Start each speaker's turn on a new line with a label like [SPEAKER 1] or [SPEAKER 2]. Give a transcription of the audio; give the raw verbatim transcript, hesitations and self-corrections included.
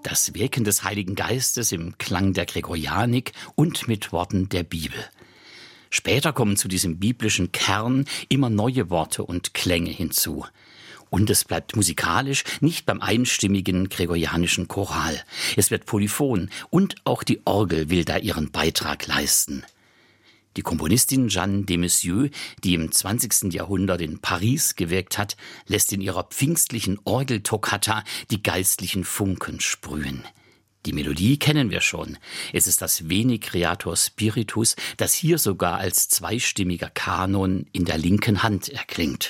[SPEAKER 1] Das Wirken des Heiligen Geistes im Klang der Gregorianik und mit Worten der Bibel. Später kommen zu diesem biblischen Kern immer neue Worte und Klänge hinzu. Und es bleibt musikalisch nicht beim einstimmigen gregorianischen Choral. Es wird polyphon und auch die Orgel will da ihren Beitrag leisten. Die Komponistin Jeanne de Messieux, die im zwanzigsten Jahrhundert in Paris gewirkt hat, lässt in ihrer pfingstlichen Orgeltoccata die geistlichen Funken sprühen. Die Melodie kennen wir schon. Es ist das Veni Creator Spiritus, das hier sogar als zweistimmiger Kanon in der linken Hand erklingt.